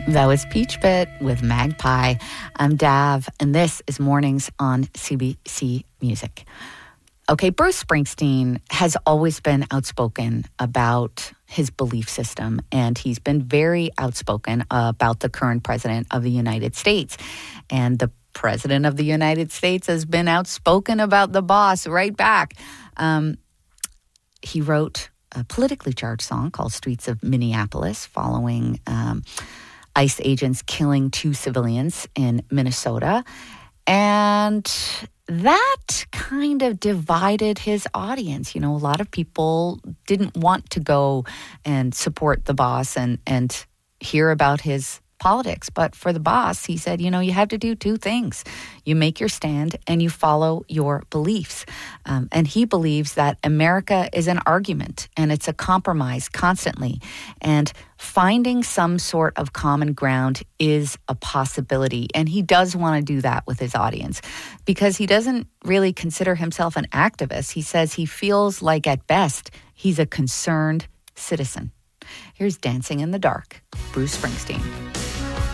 That was Peach Pit with Magpie. I'm Dav, and this is Mornings on CBC Music. Okay, Bruce Springsteen has always been outspoken about his belief system, and he's been very outspoken about the current president of the United States. And the president of the United States has been outspoken about the boss right back. He wrote a politically charged song called Streets of Minneapolis following ICE agents killing 2 civilians in Minnesota. And that kind of divided his audience. You know, a lot of people didn't want to go and support the boss and hear about his politics. But for the boss, he said, you know, you have to do 2 things. You make your stand and you follow your beliefs. And he believes that America is an argument and it's a compromise constantly. And finding some sort of common ground is a possibility. And he does want to do that with his audience because he doesn't really consider himself an activist. He says he feels like at best he's a concerned citizen. Here's Dancing in the Dark, Bruce Springsteen.